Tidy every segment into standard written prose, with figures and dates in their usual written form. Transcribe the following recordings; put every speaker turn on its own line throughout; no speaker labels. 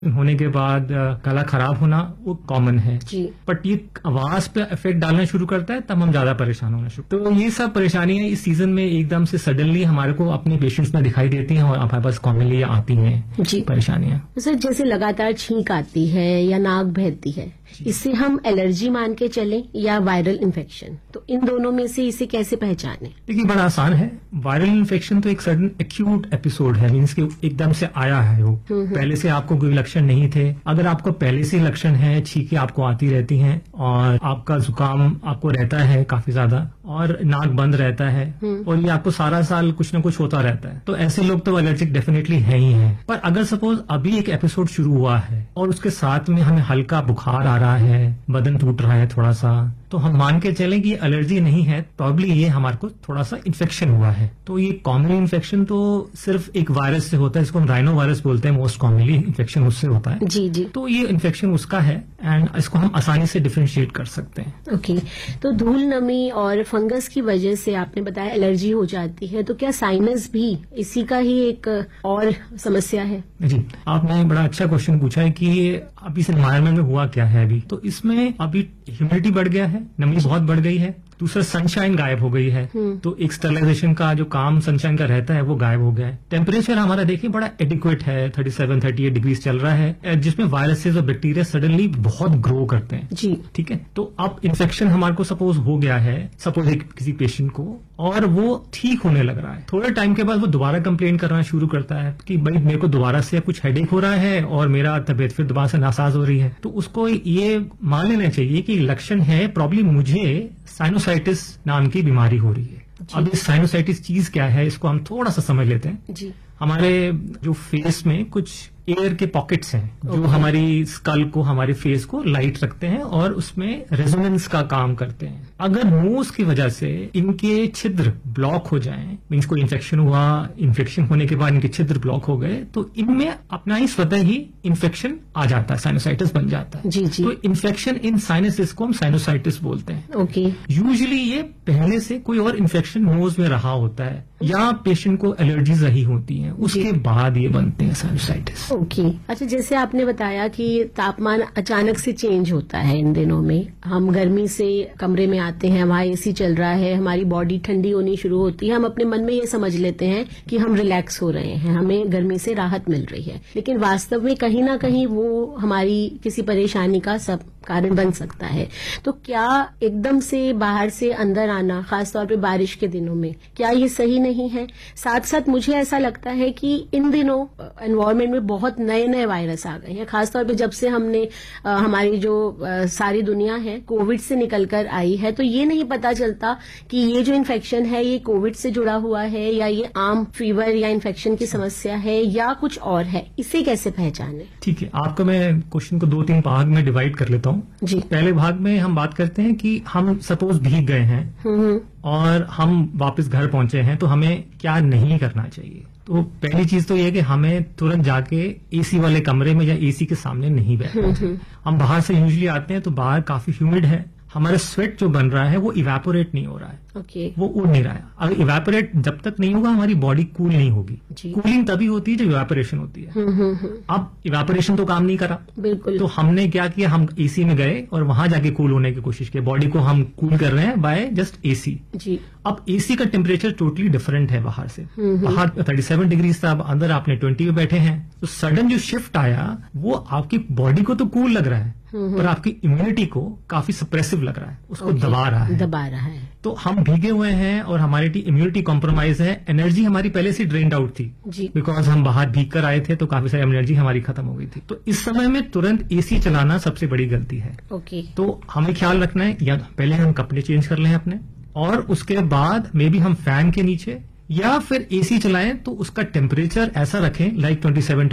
होने के बाद गला खराब होना वो कॉमन है
जी।
बट ये आवाज पे इफेक्ट डालना शुरू करता है तब हम ज्यादा परेशान होना शुरू। तो ये सब परेशानियां इस सीजन में एकदम से सडनली हमारे को अपने पेशेंट्स में दिखाई देती हैं और हमारे पास कॉमनली आती हैं
जी
परेशानियां।
सर जैसे लगातार छींक आती है या नाक बहती है, इससे हम एलर्जी मान के चलें या वायरल इन्फेक्शन, तो इन दोनों में से इसे कैसे पहचानें?
देखिए बड़ा आसान है। वायरल इन्फेक्शन तो एक सडन एक्यूट एपिसोड है, मीन्स कि एकदम से आया है वो, पहले से आपको कोई लक्षण नहीं थे। अगर आपको पहले से लक्षण है, छींकें आपको आती रहती हैं और आपका जुकाम आपको रहता है काफी ज्यादा और नाक बंद रहता है और ये आपको सारा साल कुछ न कुछ होता रहता है, तो ऐसे लोग तो एलर्जिक डेफिनेटली है ही है। पर अगर सपोज अभी एक एपिसोड शुरू हुआ है और उसके साथ में हमें हल्का बुखार आ रहा है, बदन टूट रहा है थोड़ा सा, तो हम मान के चलें कि एलर्जी नहीं है, प्रॉब्ली ये हमारे को थोड़ा सा इन्फेक्शन हुआ है। तो ये कॉमन इन्फेक्शन तो सिर्फ एक वायरस से होता है, इसको हम राइनो वायरस बोलते हैं, मोस्ट कॉमनली इन्फेक्शन उससे होता है।
जी जी।
तो ये इन्फेक्शन उसका है एंड इसको हम आसानी से डिफरेंशिएट कर सकते हैं।
ओके। तो धूल, नमी और फंगस की वजह से आपने बताया एलर्जी हो जाती है, तो क्या साइनस भी इसी का ही एक और समस्या है?
जी, आपने बड़ा अच्छा क्वेश्चन पूछा है कि अभी इस एनवायरमेंट में हुआ क्या है। अभी तो इसमें अभी ह्यूमिडिटी बढ़ गया है, नमी बहुत बढ़ गई है, दूसरा सनशाइन गायब हो गई है, तो एक स्टरलाइजेशन का जो काम सनशाइन का रहता है वो गायब हो गया है। टेम्परेचर हमारा देखिए बड़ा एडिक्वेट है, 37-38 डिग्री चल रहा है, जिसमें वायरसेस और बैक्टीरिया सडनली बहुत ग्रो करते हैं।
जी
ठीक है। तो अब इन्फेक्शन हमारे को सपोज हो गया है, सपोज किसी पेशेंट को, और वो ठीक होने लग रहा है, थोड़े टाइम के बाद वो दोबारा कंप्लेन करना शुरू करता है कि भाई मेरे को दोबारा से कुछ हेडेक हो रहा है और मेरा तबीयत फिर दोबारा से नासाज हो रही है। तो उसको ये मान लेना चाहिए कि लक्षण है प्रॉब्लम मुझे साइनोसाइटिस नाम की बीमारी हो रही है। अब इस साइनोसाइटिस चीज क्या है इसको हम थोड़ा सा समझ लेते हैं।
जी।
हमारे जो फेस में कुछ एयर के पॉकेट्स हैं जो हमारी स्कल को, हमारे फेस को लाइट रखते हैं और उसमें रेजोनेंस का काम करते हैं। अगर नोज की वजह से इनके छिद्र ब्लॉक हो जाएं, मीन्स कोई इन्फेक्शन हुआ, इन्फेक्शन होने के बाद इनके छिद्र ब्लॉक हो गए, तो इनमें अपना ही स्वतः ही इन्फेक्शन आ जाता है, साइनोसाइटिस बन जाता है।
जी जी।
तो इन्फेक्शन इन साइनसिस को हम साइनोसाइटिस बोलते हैं।
ओके।
यूजुअली ये पहले से कोई और इन्फेक्शन नोज में रहा होता है या पेशेंट को एलर्जीज रही होती हैं, उसके बाद ये बनते हैं साइनोसाइटिस।
ओके। अच्छा, जैसे आपने बताया कि तापमान अचानक से चेंज होता है इन दिनों में, हम गर्मी से कमरे में आते हैं, वहां एसी चल रहा है, हमारी बॉडी ठंडी होनी शुरू होती है, हम अपने मन में ये समझ लेते हैं कि हम रिलैक्स हो रहे हैं, हमें गर्मी से राहत मिल रही है, लेकिन वास्तव में कहीं ना कहीं वो हमारी किसी परेशानी का सब कारण बन सकता है। तो क्या एकदम से बाहर से अंदर आना, खासतौर पे बारिश के दिनों में, क्या ये सही नहीं है? साथ साथ मुझे ऐसा लगता है कि इन दिनों एनवायरमेंट में बहुत नए नए वायरस आ गए हैं, खासतौर पे जब से हमने हमारी जो सारी दुनिया है कोविड से निकलकर आई है, तो ये नहीं पता चलता कि ये जो इन्फेक्शन है ये कोविड से जुड़ा हुआ है या ये आम फीवर या इन्फेक्शन की समस्या है या कुछ और है। इसे कैसे पहचाने?
ठीक है, आपका मैं क्वेश्चन को 2-3 भाग में डिवाइड कर लेता हूँ।
जी।
पहले भाग में हम बात करते हैं कि हम सपोज भीग गए हैं और हम वापस घर पहुंचे हैं, तो हमें क्या नहीं करना चाहिए। तो पहली चीज तो ये है कि हमें तुरंत जाके एसी वाले कमरे में या एसी के सामने नहीं बैठना। हम बाहर से यूजुअली आते हैं तो बाहर काफी ह्यूमिड है, हमारा स्वेट जो बन रहा है वो इवेपोरेट नहीं हो रहा है, वो उड़ नहीं रहा है। अगर इवेपोरेट जब तक नहीं होगा हमारी बॉडी कूल नहीं होगी। कूलिंग तभी होती है जब इवेपोरेशन होती है। अब इवेपोरेशन तो काम नहीं करा,
बिल्कुल।
तो हमने क्या किया, हम एसी में गए और वहां जाके कूल होने की कोशिश की, बॉडी को हम कूल कर रहे हैं बाय जस्ट एसी।
जी।
अब एसी का टेम्परेचर टोटली डिफरेंट है बाहर से, बाहर 37 डिग्री था, अब अंदर आपने 20 पे बैठे हैं, तो सडन जो शिफ्ट आया वो आपकी बॉडी को तो कूल लग रहा है पर आपकी इम्यूनिटी को काफी सप्रेसिव लग रहा है, उसको दबा रहा है। तो हम भीगे हुए हैं और हमारी इम्यूनिटी कॉम्प्रोमाइज है, एनर्जी हमारी पहले से ड्रेन्ड आउट थी, बिकॉज हम बाहर भीग कर आए थे, तो काफी सारी एनर्जी हमारी खत्म हो गई थी। तो इस समय में तुरंत एसी चलाना सबसे बड़ी गलती है। तो हमें ख्याल रखना है, या पहले हम कपड़े चेंज कर लें अपने, और उसके बाद मे बी हम फैन के नीचे या फिर एसी चलाएं, तो उसका टेम्परेचर ऐसा रखें लाइक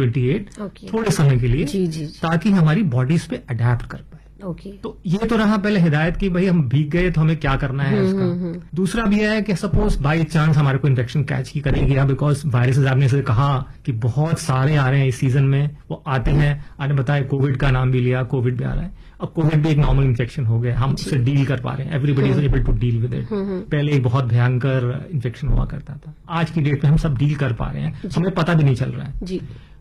27-28 थोड़े समय के लिए, ताकि हमारी बॉडी इस पे अडेप्ट कर पाए। तो ये तो रहा पहले हिदायत की भाई हम भीग गए तो हमें क्या करना है उसका। दूसरा भी है कि सपोज बाई चांस हमारे को इन्फेक्शन कैच ही करेगी, बिकॉज वायरसेस आपने से कहा कि बहुत सारे आ रहे हैं इस सीजन में, वो आते हैं, आपने बताया कोविड का नाम भी लिया, कोविड भी आ रहा है। अब कोविड भी एक नॉर्मल इन्फेक्शन हो गया, हम उससे डील कर पा रहे हैं, everybody is able to deal with it. पहले एक बहुत भयंकर इन्फेक्शन हुआ करता था, आज की डेट में हम सब डील कर पा रहे हैं, हमें पता भी नहीं चल रहा है।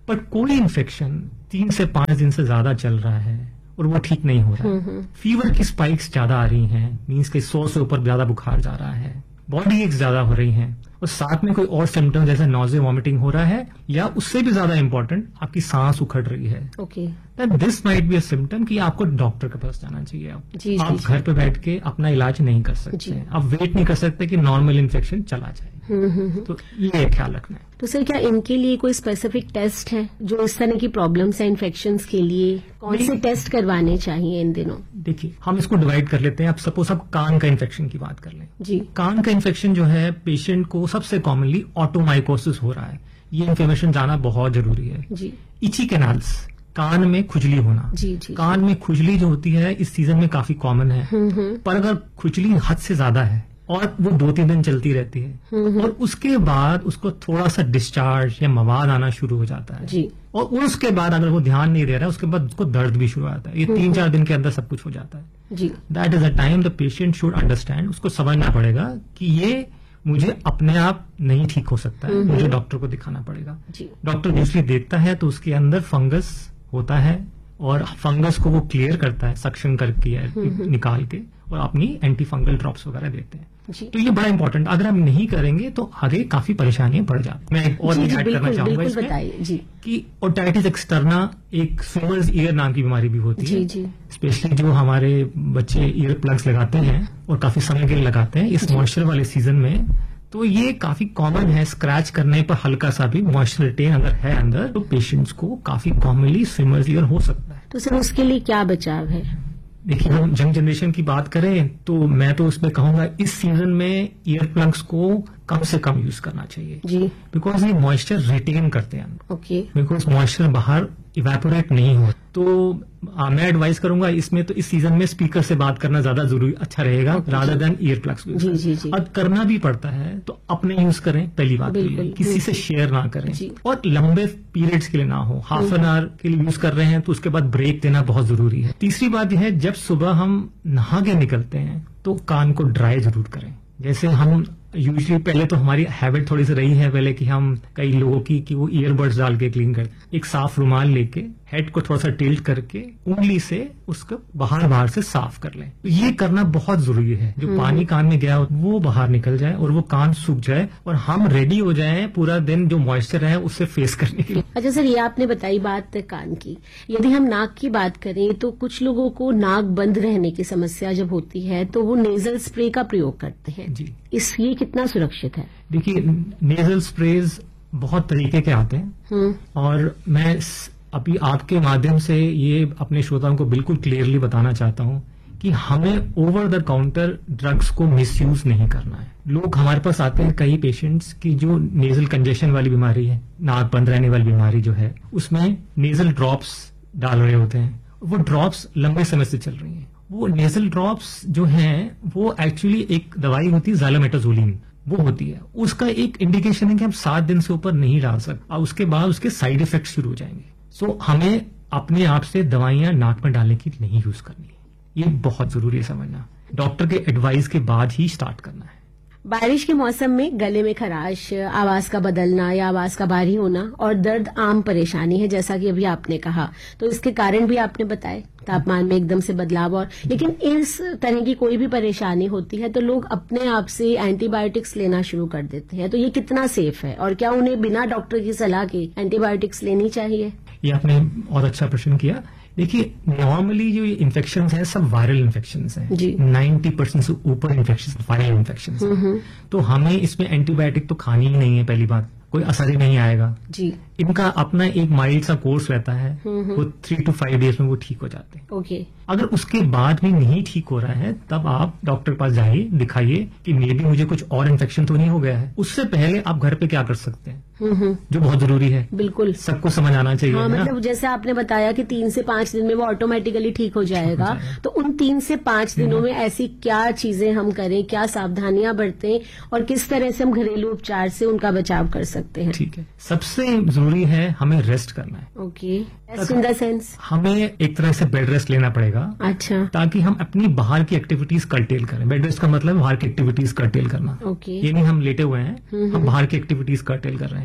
बट कोई इन्फेक्शन 3 से 5 दिन से ज्यादा चल रहा है और वो ठीक नहीं हो रहा है, फीवर की स्पाइक्स ज्यादा आ रही हैं, मीन्स के 100 से ऊपर ज्यादा बुखार जा रहा है, बॉडी एक्स ज्यादा हो रही हैं, और साथ में कोई और सिम्टम जैसे नॉज़िया वॉमिटिंग हो रहा है, या उससे भी ज्यादा इंपॉर्टेंट आपकी सांस उखड़ रही है,
okay,
this might be a symptom कि आपको डॉक्टर के पास जाना चाहिए। आप
जी।
घर पे बैठ के अपना इलाज नहीं कर सकते, आप वेट नहीं कर सकते कि नॉर्मल इन्फेक्शन चला जाए। तो ये ख्याल रखना है।
तो सर क्या इनके लिए कोई स्पेसिफिक टेस्ट है जो इस तरह की प्रॉब्लम्स है इन्फेक्शंस के लिए, कौन से टेस्ट करवाने चाहिए इन दिनों?
देखिए, हम इसको डिवाइड कर लेते हैं। अब सपोज आप कान का इन्फेक्शन की बात कर लें
जी।
कान का इन्फेक्शन जो है पेशेंट को सबसे कॉमनली ऑटोमाइकोसिस हो रहा है, ये इन्फॉर्मेशन जाना बहुत जरूरी है
जी।
इची कैनाल्स, कान में खुजली होना,
जी।
कान में खुजली जो होती है इस सीजन में काफी कॉमन है, पर अगर खुजली हद से ज्यादा है और वो 2-3 दिन चलती रहती है और उसके बाद उसको थोड़ा सा डिस्चार्ज या मवाद आना शुरू हो जाता है
जी।
और उसके बाद अगर वो ध्यान नहीं दे रहा है उसके बाद उसको दर्द भी शुरू आता है, ये 3-4 दिन के अंदर सब कुछ हो जाता है
जी।
That is a time the patient should understand, उसको समझना पड़ेगा कि ये मुझे अपने आप नहीं ठीक हो सकता है, मुझे डॉक्टर को दिखाना पड़ेगा। डॉक्टर यूजली देखता है तो उसके अंदर फंगस होता है और फंगस को वो क्लियर करता है सक्शन करके या निकाल के, और अपनी एंटी फंगल ड्रॉप्स वगैरह देते हैं। तो ये बड़ा इंपॉर्टेंट, अगर हम नहीं करेंगे तो आगे काफी परेशानियां बढ़ जाती। मैं एक और ऐड करना चाहूंगा इसमें कि ओटाइटिस एक्सटर्ना एक स्विमर्स ईयर नाम की बीमारी भी होती है, स्पेशली जो हमारे बच्चे ईयर प्लग्स लगाते हैं और काफी समय के लिए लगाते हैं इस मॉइस्चर वाले सीजन में, तो ये काफी कॉमन है। स्क्रैच करने पर हल्का सा भी मॉइस्चर रिटेन अगर है अंदर तो पेशेंट्स को काफी कॉमनली स्विमर्स ईयर हो सकता है।
तो सर उसके लिए क्या बचाव है?
देखिए, हम यंग जनरेशन की बात करें तो मैं तो उसमें कहूंगा इस सीजन में ईयर प्लग्स को कम से कम यूज करना चाहिए
जी,
बिकॉज ये मॉइस्चर रिटेन करते हैं।
ओके।
बिकॉज मॉइस्चर बाहर इवेपोरेट नहीं हो, तो मैं एडवाइस करूंगा इसमें तो इस सीजन में स्पीकर से बात करना ज्यादा जरूरी अच्छा रहेगा रादर देन ईयर प्लग्स।
जी।
अब करना भी पड़ता है तो अपने यूज करें, पहली बात किसी से शेयर ना करें और लंबे पीरियड्स के लिए ना हो, हाफ एन आवर के लिए यूज कर रहे हैं तो उसके बाद ब्रेक देना बहुत जरूरी है। तीसरी बात यह है, जब सुबह हम नहा के निकलते हैं तो कान को ड्राई जरूर करें। जैसे हम यूजली पहले तो हमारी हैबिट थोड़ी सी रही है पहले कि हम कई लोगों की कि वो ईयरबड्स डाल के क्लीन करते, एक साफ रुमाल लेके हेड को थोड़ा सा टिल्ट करके उंगली से उसको बाहर से साफ कर लें। तो ये करना बहुत जरूरी है, जो पानी कान में गया हो वो बाहर निकल जाए और वो कान सूख जाए और हम रेडी हो जाए पूरा दिन जो मॉइस्चर है उससे फेस करने के लिए।
अच्छा सर, ये आपने बताई बात कान की, यदि हम नाक की बात करें तो कुछ लोगों को नाक बंद रहने की समस्या जब होती है तो वो नेजल स्प्रे का प्रयोग करते हैं जी, ये कितना सुरक्षित है?
देखिए, नेजल स्प्रेज बहुत तरीके के आते हैं और मैं अभी आपके माध्यम से ये अपने श्रोताओं को बिल्कुल क्लियरली बताना चाहता हूं कि हमें ओवर द काउंटर ड्रग्स को मिसयूज नहीं करना है। लोग हमारे पास आते हैं कई पेशेंट्स की जो नेजल कंजेशन वाली बीमारी है, नाक बंद रहने वाली बीमारी जो है, उसमें नेजल ड्रॉप्स डाल रहे होते हैं, वो ड्रॉप्स लंबे समय से चल रही हैं। वो नेजल ड्रॉप्स जो हैं वो एक्चुअली एक दवाई होती है ज़ैलोमेटाज़ोलिन, वो होती है, उसका एक इंडिकेशन है कि हम 7 दिन से ऊपर नहीं डाल सकते और उसके बाद उसके साइड इफेक्ट शुरू हो जाएंगे। सो हमें अपने आप से दवाइयां नाक में डालने की नहीं यूज करनी है, ये बहुत जरूरी है समझना। डॉक्टर के एडवाइस के बाद ही स्टार्ट करना है।
बारिश के मौसम में गले में खराश, आवाज का बदलना या आवाज का भारी होना और दर्द आम परेशानी है, जैसा कि अभी आपने कहा। तो इसके कारण भी आपने बताए, तापमान में एकदम से बदलाव, और लेकिन इस तरह की कोई भी परेशानी होती है तो लोग अपने आप से एंटीबायोटिक्स लेना शुरू कर देते हैं। तो ये कितना सेफ है और क्या उन्हें बिना डॉक्टर की सलाह के एंटीबायोटिक्स लेनी चाहिए?
ये आपने बहुत अच्छा प्रश्न किया। देखिए, नॉर्मली जो इन्फेक्शंस हैं सब वायरल इन्फेक्शंस हैं, 90% से ऊपर इन्फेक्शन वायरल इन्फेक्शंस हैं, तो हमें इसमें एंटीबायोटिक तो खानी ही नहीं है, पहली बात, कोई असर ही नहीं आएगा जी। इनका अपना एक माइल्ड सा कोर्स रहता है, वो 3 to 5 डेज में वो ठीक हो जाते हैं।
ओके।
अगर उसके बाद भी नहीं ठीक हो रहा है तब आप डॉक्टर के पास जाइए, दिखाइए कि मे बी मुझे कुछ और इन्फेक्शन तो नहीं हो गया है। उससे पहले आप घर पे क्या कर सकते हैं, जो बहुत जरूरी है,
बिल्कुल
सबको समझ आना चाहिए।
हाँ, मतलब जैसे आपने बताया कि 3 से 5 दिन में वो ऑटोमेटिकली ठीक हो जाएगा, तो उन 3 से 5 दिनों में ऐसी क्या चीजें हम करें, क्या सावधानियां बरतें और किस तरह से हम घरेलू उपचार से उनका बचाव कर सकते हैं?
ठीक है, सबसे जरूरी है हमें रेस्ट करना है।
Okay, rest in the sense
हमें एक तरह से बेड रेस्ट लेना पड़ेगा।
अच्छा।
ताकि हम अपनी बाहर की एक्टिविटीज कर्टेल करें। बेड रेस्ट का मतलब बाहर की एक्टिविटीज कर्टेल करना।
ओके।
ये नहीं हम लेटे हुए हैं, हम बाहर की एक्टिविटीज कर्टेल कर रहे हैं।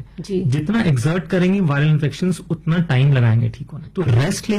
जी।
जितना एक्सर्ट करेंगे वायरल इन्फेक्शन उतना टाइम लगाएंगे ठीक होने। तो रेस्ट